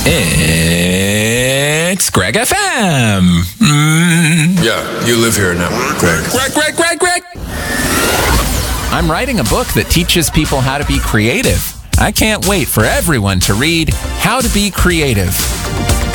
It's Greg FM. Yeah, you live here now, Greg. Greg. I'm writing a book that teaches people how to be creative. I can't wait for everyone to read How to Be Creative.